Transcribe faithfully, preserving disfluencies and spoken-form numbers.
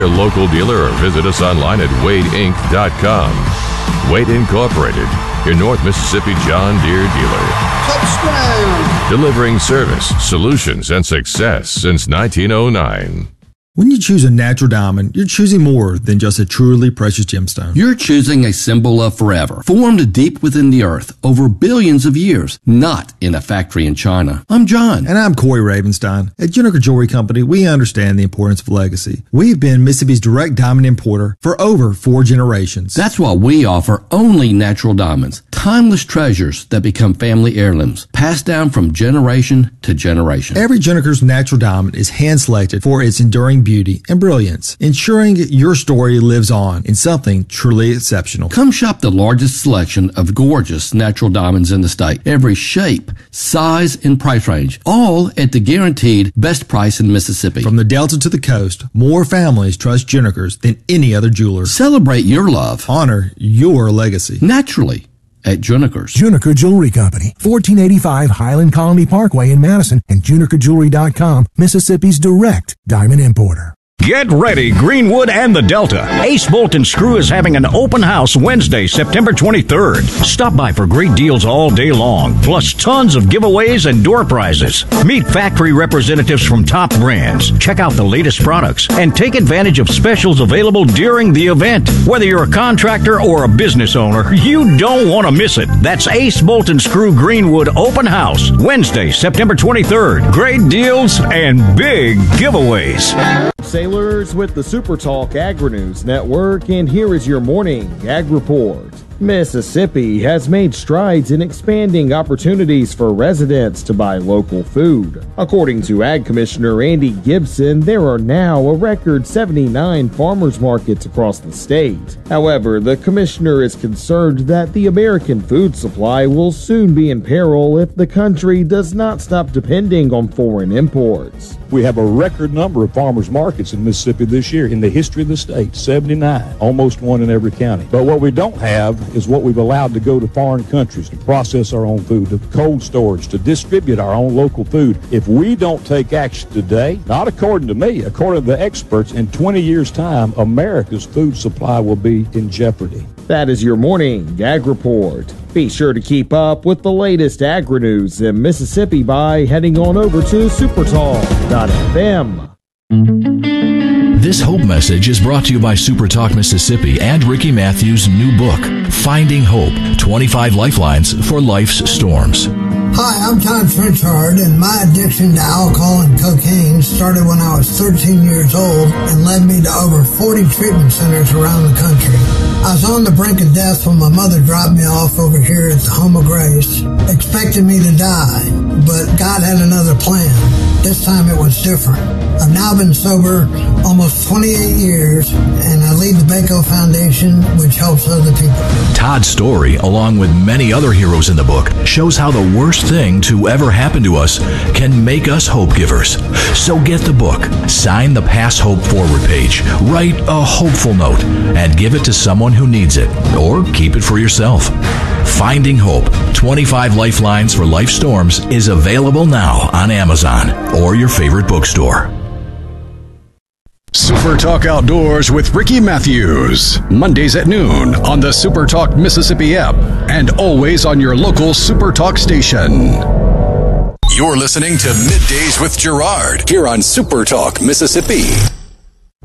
Your local dealer or visit us online at wade inc dot com. Wade Incorporated, your North Mississippi John Deere dealer. Touchdown! Delivering service, solutions, and success since nineteen oh nine. When you choose a natural diamond, you're choosing more than just a truly precious gemstone. You're choosing a symbol of forever, formed deep within the earth over billions of years, not in a factory in China. I'm John. And I'm Corey Ravenstein. At Juniker Jewelry Company, we understand the importance of legacy. We've been Mississippi's direct diamond importer for over four generations. That's why we offer only natural diamonds, timeless treasures that become family heirlooms, passed down from generation to generation. Every Juniker's natural diamond is hand-selected for its enduring beauty and brilliance, ensuring your story lives on in something truly exceptional. Come shop the largest selection of gorgeous natural diamonds in the state. Every shape, size, and price range, all at the guaranteed best price in Mississippi. From the Delta to the coast, more families trust Junikers than any other jeweler. Celebrate your love. Honor your legacy. Naturally. At Juniker's. Juniker Jewelry Company, fourteen eighty-five Highland Colony Parkway in Madison, and juniker jewelry dot com, Mississippi's direct diamond importer. Get ready, Greenwood and the Delta. Ace Bolt and Screw is having an open house Wednesday, September twenty-third. Stop by for great deals all day long, plus tons of giveaways and door prizes. Meet factory representatives from top brands, check out the latest products, and take advantage of specials available during the event. Whether you're a contractor or a business owner, you don't want to miss it. That's Ace Bolt and Screw Greenwood Open House, Wednesday, September twenty-third. Great deals and big giveaways. Sailors with the Super Talk Agri-News Network, and here is your morning Ag Report. Mississippi has made strides in expanding opportunities for residents to buy local food. According to Ag Commissioner Andy Gibson, there are now a record seventy-nine farmers markets across the state. However, the commissioner is concerned that the American food supply will soon be in peril if the country does not stop depending on foreign imports. We have a record number of farmers markets in Mississippi this year in the history of the state, seventy-nine, almost one in every county. But what we don't have is what we've allowed to go to foreign countries to process our own food, to cold storage, to distribute our own local food. If we don't take action today, not according to me, according to the experts, in twenty years' time, America's food supply will be in jeopardy. That is your morning Ag Report. Be sure to keep up with the latest agri-news in Mississippi by heading on over to supertalk dot f m. This Hope message is brought to you by SuperTalk Mississippi and Ricky Matthews' new book, Finding Hope, twenty-five Lifelines for Life's Storms. Hi, I'm Todd Frenchard, and my addiction to alcohol and cocaine started when I was thirteen years old and led me to over forty treatment centers around the country. I was on the brink of death when my mother dropped me off over here at the Home of Grace, expecting me to die, but God had another plan. This time it was different. I've now been sober almost twenty-eight years, and I lead the Baco Foundation, which helps other people. Todd's story, along with many other heroes in the book, shows how the worst thing to ever happen to us can make us hope givers. So get the book, sign the Pass Hope Forward page, write a hopeful note, and give it to someone who needs it, or keep it for yourself. Finding Hope, twenty-five Lifelines for Life Storms is available now on Amazon or your favorite bookstore. Super Talk Outdoors with Ricky Matthews. Mondays at noon on the Super Talk Mississippi app and always on your local Super Talk station. You're listening to Middays with Gerard here on Super Talk Mississippi.